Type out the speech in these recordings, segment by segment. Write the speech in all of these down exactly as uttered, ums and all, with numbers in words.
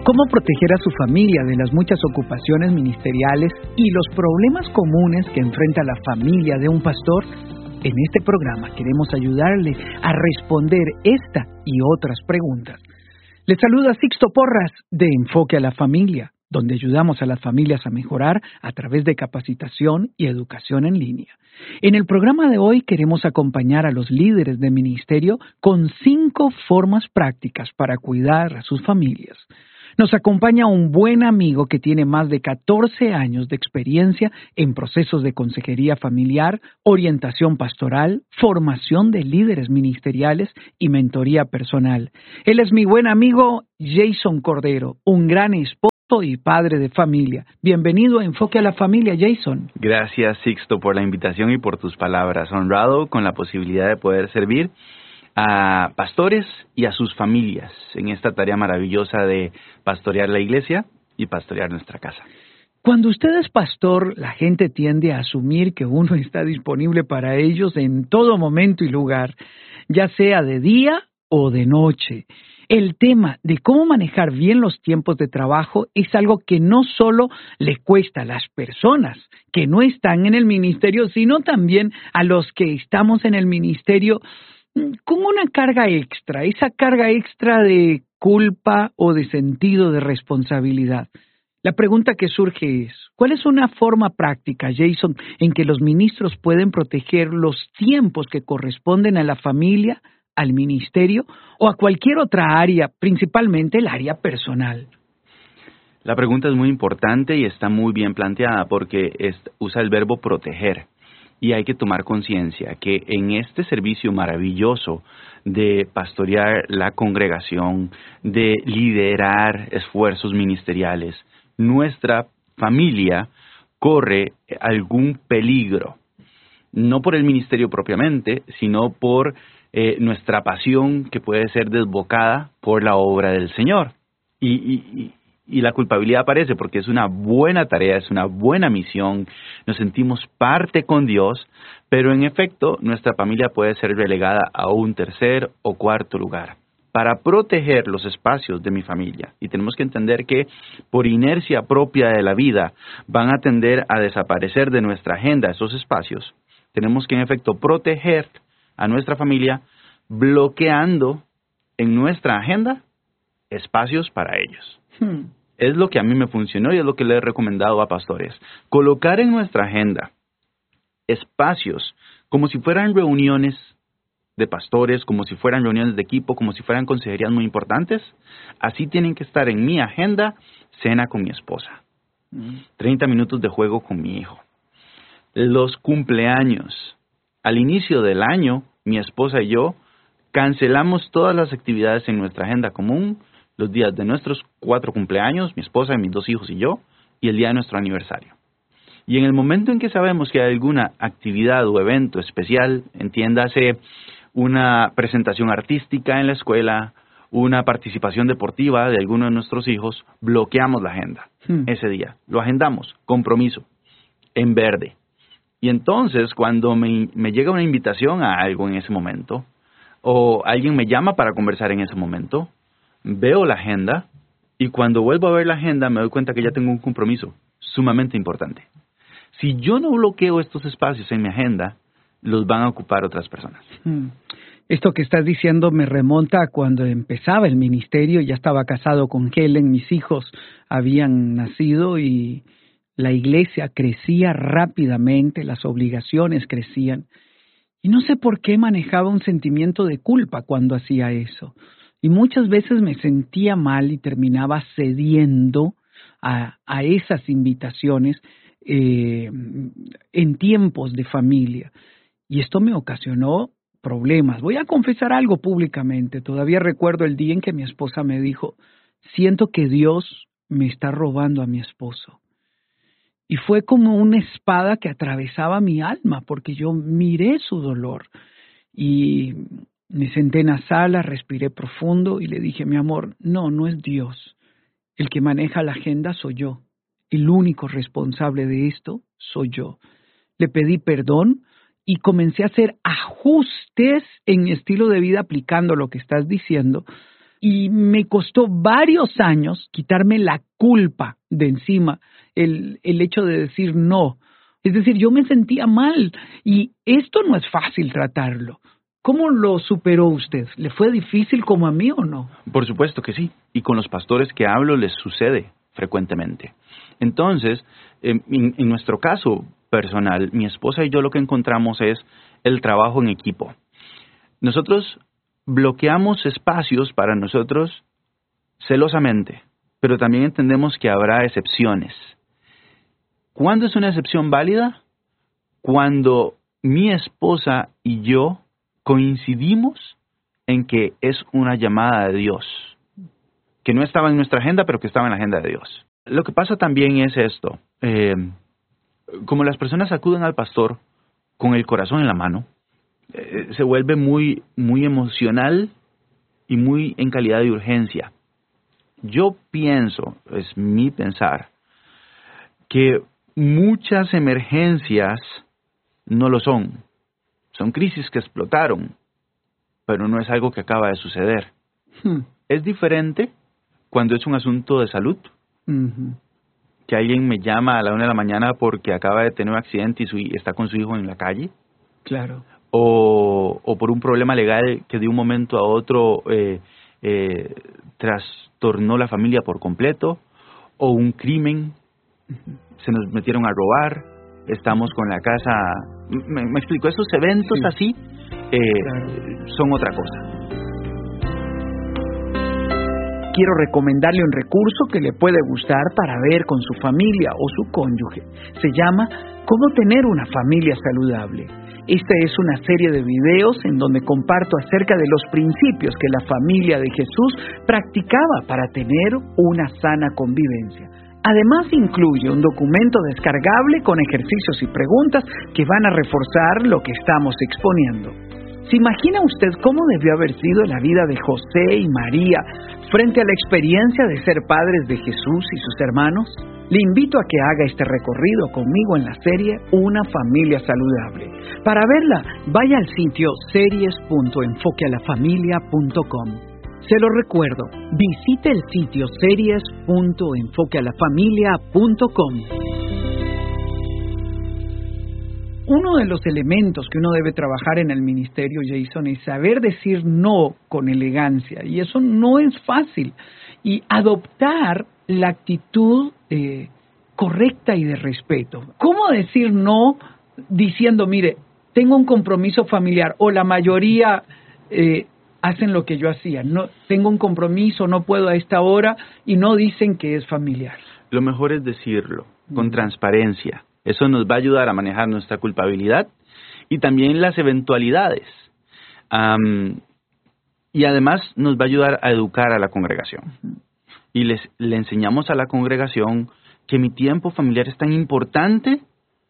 cómo proteger a su familia de las muchas ocupaciones ministeriales y los problemas comunes que enfrenta la familia de un pastor. En este programa queremos ayudarle a responder esta y otras preguntas. Les saluda Sixto Porras de Enfoque a la Familia, donde ayudamos a las familias a mejorar a través de capacitación y educación en línea. En el programa de hoy queremos acompañar a los líderes de ministerio con cinco formas prácticas para cuidar a sus familias. Nos acompaña un buen amigo que tiene más de catorce años de experiencia en procesos de consejería familiar, orientación pastoral, formación de líderes ministeriales y mentoría personal. Él es mi buen amigo Jason Cordero, un gran esposo y padre de familia. Bienvenido a Enfoque a la Familia, Jason. Gracias, Sixto, por la invitación y por tus palabras. Honrado con la posibilidad de poder servir a pastores y a sus familias en esta tarea maravillosa de pastorear la iglesia y pastorear nuestra casa. Cuando usted es pastor, la gente tiende a asumir que uno está disponible para ellos en todo momento y lugar, ya sea de día o de noche. El tema de cómo manejar bien los tiempos de trabajo es algo que no solo le cuesta a las personas que no están en el ministerio, sino también a los que estamos en el ministerio como una carga extra, esa carga extra de culpa o de sentido de responsabilidad. La pregunta que surge es, ¿cuál es una forma práctica, Jason, en que los ministros pueden proteger los tiempos que corresponden a la familia, al ministerio o a cualquier otra área, principalmente el área personal? La pregunta es muy importante y está muy bien planteada porque es, usa el verbo proteger. Y hay que tomar conciencia que en este servicio maravilloso de pastorear la congregación, de liderar esfuerzos ministeriales, nuestra familia corre algún peligro, no por el ministerio propiamente, sino por eh, nuestra pasión que puede ser desbocada por la obra del Señor. Y, y, y la culpabilidad aparece porque es una buena tarea, es una buena misión, nos sentimos parte con Dios, pero en efecto nuestra familia puede ser relegada a un tercer o cuarto lugar. Para proteger los espacios de mi familia, y tenemos que entender que por inercia propia de la vida van a tender a desaparecer de nuestra agenda esos espacios, tenemos que en efecto proteger a nuestra familia bloqueando en nuestra agenda espacios para ellos. Hmm. Es lo que a mí me funcionó y es lo que le he recomendado a pastores. Colocar en nuestra agenda espacios como si fueran reuniones de pastores, como si fueran reuniones de equipo, como si fueran consejerías muy importantes. Así tienen que estar en mi agenda: cena con mi esposa, treinta minutos de juego con mi hijo, los cumpleaños. Al inicio del año, mi esposa y yo cancelamos todas las actividades en nuestra agenda común, los días de nuestros cuatro cumpleaños, mi esposa, mis dos hijos y yo, y el día de nuestro aniversario. Y en el momento en que sabemos que hay alguna actividad o evento especial, entiéndase una presentación artística en la escuela, una participación deportiva de alguno de nuestros hijos, bloqueamos la agenda hmm. ese día. Lo agendamos, compromiso, en verde. Y entonces, cuando me, me llega una invitación a algo en ese momento, o alguien me llama para conversar en ese momento, veo la agenda y cuando vuelvo a ver la agenda me doy cuenta que ya tengo un compromiso sumamente importante. Si yo no bloqueo estos espacios en mi agenda, los van a ocupar otras personas. Esto que estás diciendo me remonta a cuando empezaba el ministerio. Ya estaba casado con Helen, mis hijos habían nacido y la iglesia crecía rápidamente, las obligaciones crecían. Y no sé por qué manejaba un sentimiento de culpa cuando hacía eso. Y muchas veces me sentía mal y terminaba cediendo a, a esas invitaciones eh, en tiempos de familia. Y esto me ocasionó problemas. Voy a confesar algo públicamente. Todavía recuerdo el día en que mi esposa me dijo, siento que Dios me está robando a mi esposo. Y fue como una espada que atravesaba mi alma, porque yo miré su dolor. Y me senté en la sala, respiré profundo y le dije, mi amor, no, no es Dios. El que maneja la agenda soy yo. El único responsable de esto soy yo. Le pedí perdón y comencé a hacer ajustes en mi estilo de vida aplicando lo que estás diciendo y me costó varios años quitarme la culpa de encima, el, el hecho de decir no. Es decir, yo me sentía mal y esto no es fácil tratarlo. ¿Cómo lo superó usted? ¿Le fue difícil como a mí o no? Por supuesto que sí. Y con los pastores que hablo les sucede frecuentemente. Entonces, en, en nuestro caso personal, mi esposa y yo lo que encontramos es el trabajo en equipo. Nosotros bloqueamos espacios para nosotros celosamente, pero también entendemos que habrá excepciones. ¿Cuándo es una excepción válida? Cuando mi esposa y yo coincidimos en que es una llamada de Dios, que no estaba en nuestra agenda, pero que estaba en la agenda de Dios. Lo que pasa también es esto, eh, como las personas acuden al pastor con el corazón en la mano, eh, se vuelve muy, muy emocional y muy en calidad de urgencia. Yo pienso, es mi pensar, que muchas emergencias no lo son. Son crisis que explotaron, pero no es algo que acaba de suceder. Hmm. Es diferente cuando es un asunto de salud. Uh-huh. Que alguien me llama a la una de la mañana porque acaba de tener un accidente y, su, y está con su hijo en la calle. Claro. O, o por un problema legal que de un momento a otro eh, eh, trastornó la familia por completo. O un crimen. Uh-huh. Se nos metieron a robar. Estamos con la casa... Me, me explico, esos eventos sí. así eh, claro. son otra cosa. Quiero recomendarle un recurso que le puede gustar para ver con su familia o su cónyuge. Se llama ¿Cómo tener una familia saludable? Esta es una serie de videos en donde comparto acerca de los principios que la familia de Jesús practicaba para tener una sana convivencia. Además, incluye un documento descargable con ejercicios y preguntas que van a reforzar lo que estamos exponiendo. ¿Se imagina usted cómo debió haber sido la vida de José y María frente a la experiencia de ser padres de Jesús y sus hermanos? Le invito a que haga este recorrido conmigo en la serie Una Familia Saludable. Para verla, vaya al sitio series punto enfoque a la familia punto com. Se lo recuerdo, visite el sitio series punto enfoque a la familia punto com. Uno de los elementos que uno debe trabajar en el ministerio, Jason, es saber decir no con elegancia. Y eso no es fácil. Y adoptar la actitud eh, correcta y de respeto. ¿Cómo decir no diciendo, mire, tengo un compromiso familiar o la mayoría... Eh, hacen lo que yo hacía, no tengo un compromiso, no puedo a esta hora y no dicen que es familiar? Lo mejor es decirlo, con transparencia. Eso nos va a ayudar a manejar nuestra culpabilidad y también las eventualidades. Um, y además nos va a ayudar a educar a la congregación. Y les le enseñamos a la congregación que mi tiempo familiar es tan importante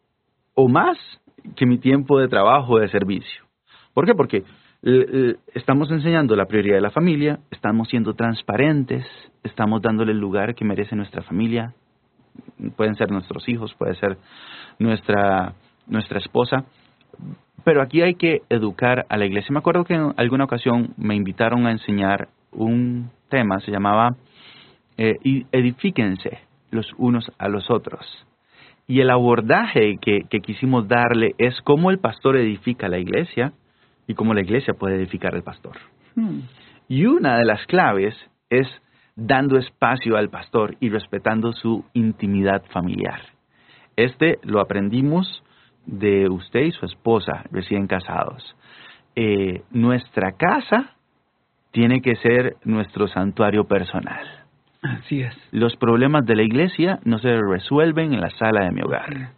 o más que mi tiempo de trabajo o de servicio. ¿Por qué? Porque estamos enseñando la prioridad de la familia, estamos siendo transparentes, estamos dándole el lugar que merece nuestra familia. Pueden ser nuestros hijos, puede ser nuestra, nuestra esposa. Pero aquí hay que educar a la iglesia. Me acuerdo que en alguna ocasión me invitaron a enseñar un tema, se llamaba eh, edifíquense los unos a los otros. Y el abordaje que, que quisimos darle es cómo el pastor edifica la iglesia y cómo la iglesia puede edificar al pastor. Hmm. Y una de las claves es dando espacio al pastor y respetando su intimidad familiar. Este lo aprendimos de usted y su esposa recién casados. Eh, nuestra casa tiene que ser nuestro santuario personal. Así es. Los problemas de la iglesia no se resuelven en la sala de mi hogar.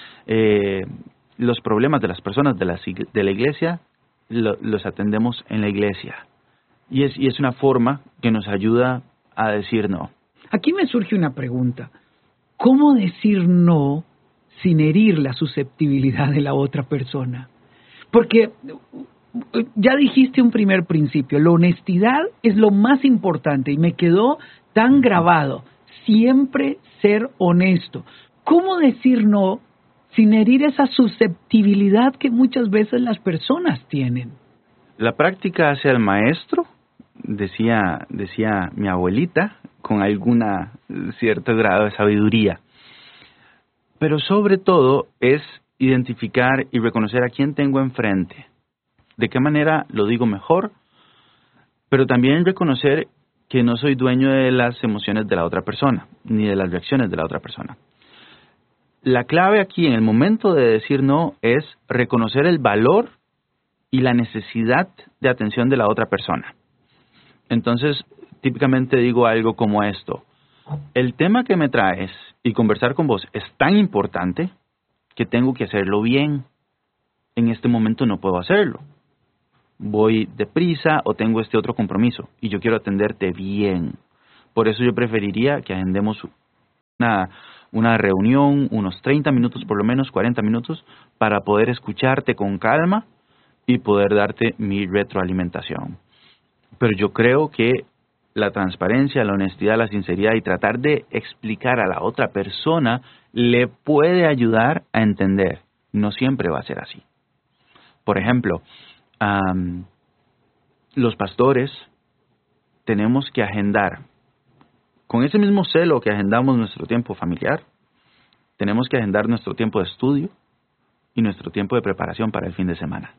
Eh, los problemas de las personas de la, de la iglesia lo, los atendemos en la iglesia. Y es, y es una forma que nos ayuda a decir no. Aquí me surge una pregunta. ¿Cómo decir no sin herir la susceptibilidad de la otra persona? Porque ya dijiste un primer principio, la honestidad es lo más importante y me quedó tan grabado, siempre ser honesto. ¿Cómo decir no sin herir esa susceptibilidad que muchas veces las personas tienen? La práctica hace al maestro decía, decía mi abuelita, con alguna cierto grado de sabiduría. Pero sobre todo es identificar y reconocer a quién tengo enfrente. De qué manera lo digo mejor, pero también reconocer que no soy dueño de las emociones de la otra persona, ni de las reacciones de la otra persona. La clave aquí en el momento de decir no es reconocer el valor y la necesidad de atención de la otra persona. Entonces, típicamente digo algo como esto: el tema que me traes y conversar con vos es tan importante que tengo que hacerlo bien. En este momento no puedo hacerlo. Voy deprisa o tengo este otro compromiso y yo quiero atenderte bien. Por eso yo preferiría que agendemos una, una reunión, unos treinta minutos, por lo menos cuarenta minutos, para poder escucharte con calma y poder darte mi retroalimentación. Pero yo creo que la transparencia, la honestidad, la sinceridad y tratar de explicar a la otra persona le puede ayudar a entender. No siempre va a ser así. Por ejemplo, um, los pastores tenemos que agendar, con ese mismo celo que agendamos nuestro tiempo familiar, tenemos que agendar nuestro tiempo de estudio y nuestro tiempo de preparación para el fin de semana.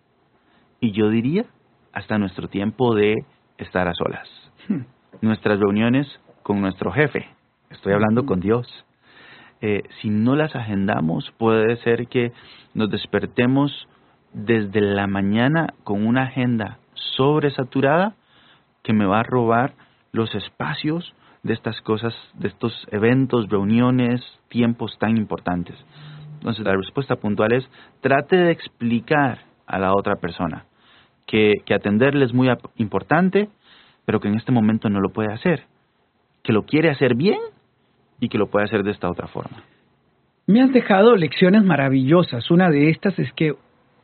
Y yo diría, hasta nuestro tiempo de estar a solas. Hmm. Nuestras reuniones con nuestro jefe. Estoy hablando hmm. con Dios. Eh, si no las agendamos, puede ser que nos despertemos desde la mañana con una agenda sobresaturada que me va a robar los espacios de estas cosas, de estos eventos, reuniones, tiempos tan importantes. Entonces, la respuesta puntual es: trate de explicar a la otra persona que, que atenderle es muy importante, pero que en este momento no lo puede hacer, que lo quiere hacer bien y que lo puede hacer de esta otra forma. Me has dejado lecciones maravillosas. Una de estas es que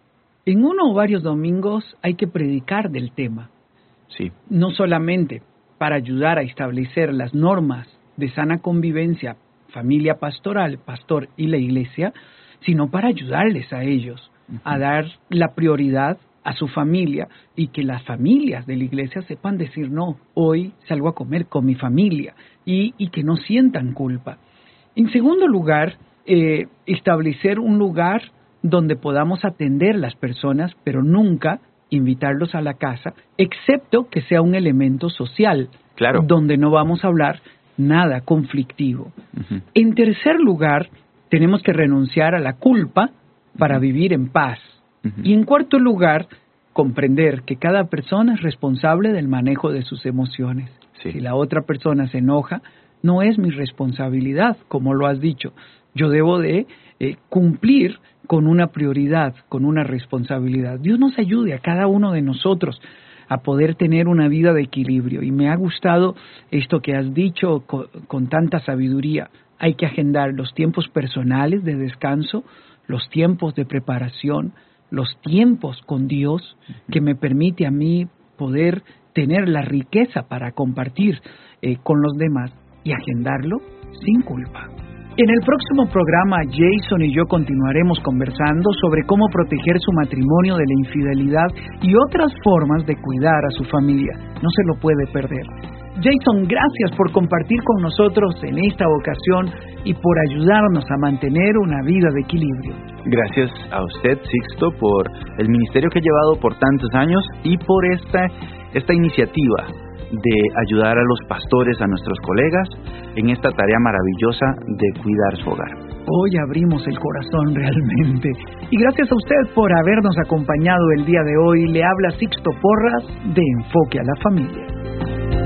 en uno o varios domingos hay que predicar del tema. Sí. No solamente para ayudar a establecer las normas de sana convivencia, familia pastoral, pastor y la iglesia, sino para ayudarles a ellos uh-huh. a dar la prioridad a su familia y que las familias de la iglesia sepan decir no, hoy salgo a comer con mi familia y, y que no sientan culpa. En segundo lugar, eh, establecer un lugar donde podamos atender las personas, pero nunca invitarlos a la casa, excepto que sea un elemento social, claro, donde no vamos a hablar nada conflictivo. Uh-huh. En tercer lugar, tenemos que renunciar a la culpa para uh-huh. vivir en paz. Uh-huh. Y en cuarto lugar, comprender que cada persona es responsable del manejo de sus emociones. Sí. Si la otra persona se enoja, no es mi responsabilidad, como lo has dicho. Yo debo de eh, cumplir con una prioridad, con una responsabilidad. Dios nos ayude a cada uno de nosotros a poder tener una vida de equilibrio. Y me ha gustado esto que has dicho con, con tanta sabiduría. Hay que agendar los tiempos personales de descanso, los tiempos de preparación, los tiempos con Dios, que me permite a mí poder tener la riqueza para compartir eh, con los demás y agendarlo sin culpa. En el próximo programa, Jason y yo continuaremos conversando sobre cómo proteger su matrimonio de la infidelidad y otras formas de cuidar a su familia. No se lo puede perder. Jason, gracias por compartir con nosotros en esta ocasión y por ayudarnos a mantener una vida de equilibrio. Gracias a usted, Sixto, por el ministerio que ha llevado por tantos años y por esta, esta iniciativa de ayudar a los pastores, a nuestros colegas, en esta tarea maravillosa de cuidar su hogar. Hoy abrimos el corazón realmente. Y gracias a usted por habernos acompañado el día de hoy. Le habla Sixto Porras de Enfoque a la Familia.